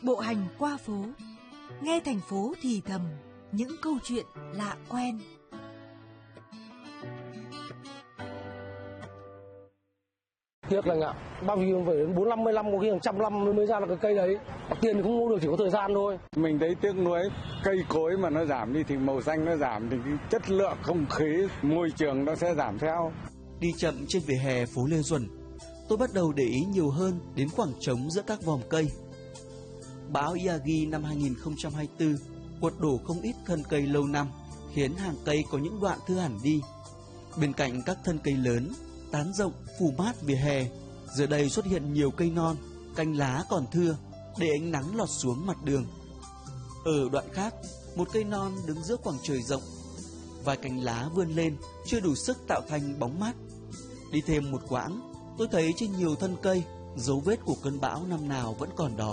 Bộ hành qua phố, nghe thành phố thì thầm những câu chuyện lạ quen. Tiếc là ạ, bao nhiêu phải đến 45 năm, có khi 100 năm mới ra được cái cây đấy. Tiền thì không mua được, chỉ có thời gian thôi. Mình thấy tiếc nuối, cây cối mà nó giảm đi thì màu xanh nó giảm thì cái chất lượng không khí, môi trường nó sẽ giảm theo. Đi chậm trên vỉa hè phố Lê Duẩn, tôi bắt đầu để ý nhiều hơn đến khoảng trống giữa các vòm cây. Bão Yagi năm 2024 quật đổ không ít thân cây lâu năm, khiến hàng cây có những đoạn thưa hẳn đi. Bên cạnh các thân cây lớn, tán rộng, phủ mát vỉa hè, giờ đây xuất hiện nhiều cây non, cành lá còn thưa, để ánh nắng lọt xuống mặt đường. Ở đoạn khác, một cây non đứng giữa khoảng trời rộng, vài cành lá vươn lên, chưa đủ sức tạo thành bóng mát. Đi thêm một quãng, tôi thấy trên nhiều thân cây, dấu vết của cơn bão năm nào vẫn còn đó.